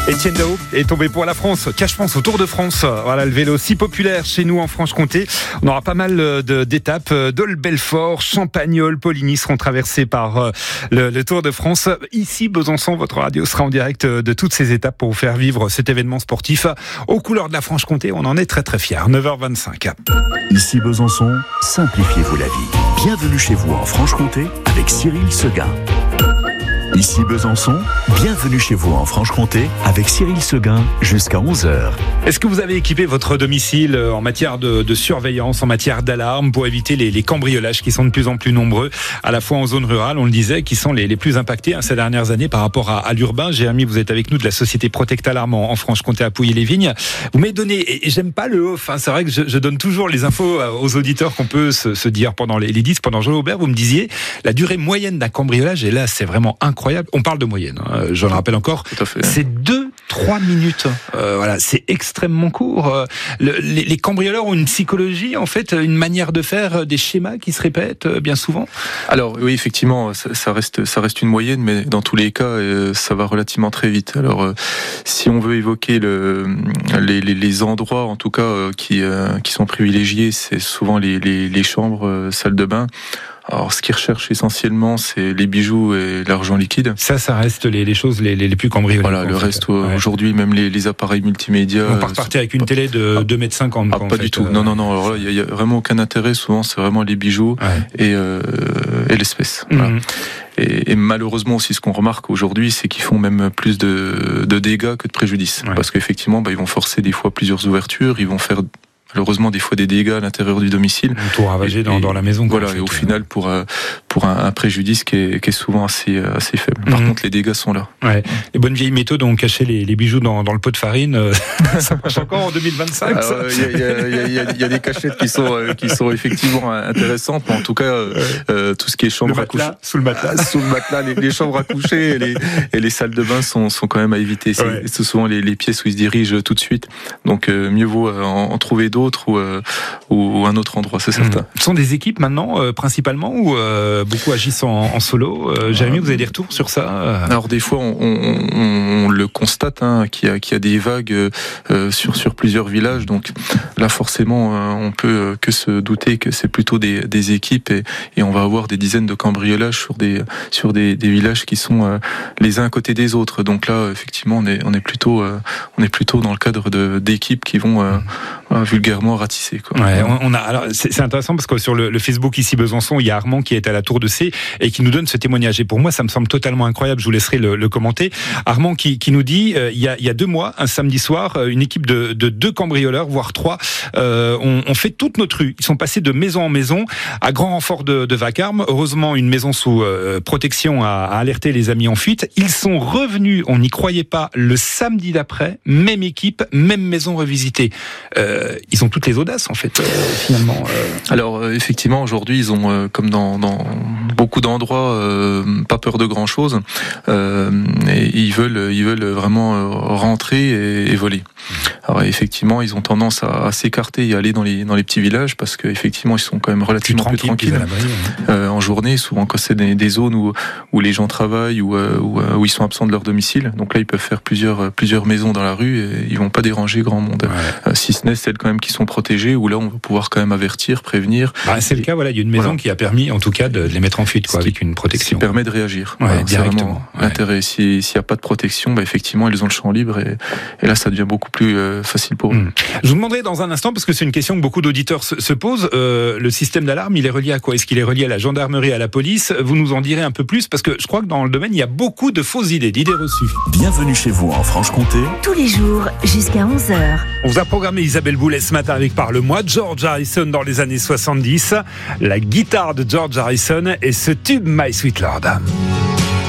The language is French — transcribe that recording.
Etienne Dao est tombé pour la France. Cache pense au Tour de France. Voilà le vélo si populaire chez nous en Franche-Comté. On aura pas mal d'étapes. Dole, Belfort, Champagnole, Poligny seront traversées par le Tour de France. Ici, Besançon, votre radio sera en direct de toutes ces étapes pour vous faire vivre cet événement sportif aux couleurs de la Franche-Comté. On en est très très fiers. 9h25. Ici Besançon, simplifiez-vous la vie. Bienvenue chez vous en Franche-Comté avec Cyril Seguin. Ici Besançon, bienvenue chez vous en Franche-Comté avec Cyril Seguin jusqu'à 11h. Est-ce que vous avez équipé votre domicile en matière de surveillance, en matière d'alarme pour éviter les cambriolages qui sont de plus en plus nombreux, à la fois en zone rurale, on le disait, qui sont les plus impactés ces dernières années par rapport à l'urbain. Jérémy, vous êtes avec nous de la société Protect Alarme en Franche-Comté à Pouilly-les-Vignes. Vous m'avez donné, et j'aime pas le off, c'est vrai que je donne toujours les infos aux auditeurs qu'on peut se dire pendant les 10, pendant Jean Aubert, vous me disiez, la durée moyenne d'un cambriolage, et là c'est vraiment incroyable. On parle de moyenne, je le rappelle encore. Tout à fait. C'est 2-3 minutes. Voilà, c'est extrêmement court. Les cambrioleurs ont une psychologie, en fait, une manière de faire, des schémas qui se répètent bien souvent. Alors oui, effectivement, ça reste une moyenne, mais dans tous les cas, ça va relativement très vite. Alors, si on veut évoquer les endroits, en tout cas, qui sont privilégiés, c'est souvent les chambres, salles de bain. Alors, ce qu'ils recherchent essentiellement, c'est les bijoux et l'argent liquide. Ça reste les choses les plus cambriolées. Voilà, le reste, aujourd'hui, même les appareils multimédia. On peut repartir avec une télé de 2,50 m. Ah, pas du tout. Non. Alors là, il y a vraiment aucun intérêt. Souvent, c'est vraiment les bijoux et l'espèce. Voilà. Et malheureusement aussi, ce qu'on remarque aujourd'hui, c'est qu'ils font même plus de dégâts que de préjudices. Parce qu'effectivement, ils vont forcer des fois plusieurs ouvertures, ils vont faire malheureusement des fois des dégâts à l'intérieur du domicile. Tout ravagé dans la maison. Voilà, et au final, pour un préjudice qui est souvent assez faible. Par contre, les dégâts sont là. Ouais. Les bonnes vieilles méthodes ont caché les bijoux dans le pot de farine. Ça marche encore en 2025. Il y a des cachettes qui sont effectivement intéressantes, mais en tout cas, tout ce qui est chambre à coucher. Sous le matelas, les chambres à coucher et les salles de bain sont quand même à éviter. C'est souvent les pièces où ils se dirigent tout de suite. Donc, mieux vaut en trouver d'autres ou un autre endroit, c'est certain. Ce sont des équipes maintenant, principalement, ou beaucoup agissent en solo. Jérémy, vous avez des retours sur ça? Alors des fois, on le constate, qu'il y a des vagues sur plusieurs villages. Donc là, forcément, on peut que se douter que c'est plutôt des équipes et on va avoir des dizaines de cambriolages sur des villages qui sont les uns à côté des autres. Donc là, effectivement, on est plutôt dans le cadre d'équipes qui vont vulgairement ratisser, quoi. Ouais, alors c'est intéressant parce que sur le Facebook ici Besançon, il y a Armand qui est à la Tour de C et qui nous donne ce témoignage. Et pour moi, ça me semble totalement incroyable. Je vous laisserai le commenter. Armand qui nous dit, il y a 2 mois, un samedi soir, une équipe de 2 cambrioleurs, voire 3, ont fait toute notre rue. Ils sont passés de maison en maison à grand renfort de vacarme. Heureusement, une maison sous protection a alerté les amis en fuite. Ils sont revenus, on n'y croyait pas, le samedi d'après, même équipe, même maison revisitée. Ils ont toutes les audaces, en fait, finalement. Alors, effectivement, aujourd'hui, ils ont, comme dans beaucoup d'endroits, pas peur de grand-chose. Et ils veulent vraiment rentrer et voler. Alors, effectivement, ils ont tendance à s'écarter et aller dans les petits villages parce qu'effectivement, ils sont quand même relativement plus tranquilles. En journée, souvent quand c'est des zones où les gens travaillent ou où ils sont absents de leur domicile. Donc là, ils peuvent faire plusieurs maisons dans la rue et ils vont pas déranger grand monde. Si ce n'est celles quand même qui sont protégées, où là, on va pouvoir quand même avertir, prévenir. C'est le cas, il y a une maison qui a permis, en tout cas, de les mettre en fuite, avec une protection. Ce qui permet de réagir. Directement. L'intérêt. S'il n'y a pas de protection, effectivement, ils ont le champ libre et là, ça devient beaucoup plus facile pour eux. Je vous demanderai dans un instant, parce que c'est une question que beaucoup d'auditeurs se posent, le système d'alarme, il est relié à quoi? Est-ce qu'il est relié à la gendarmerie, à la police? Vous nous en direz un peu plus, parce que je crois que dans le domaine, il y a beaucoup de fausses idées reçues. Bienvenue chez vous en Franche-Comté. Tous les jours, jusqu'à 11h. On vous a programmé Isabelle Boulet ce matin avec Parle-moi, George Harrison dans les années 70, la guitare de George Harrison et ce tube My Sweet Lord.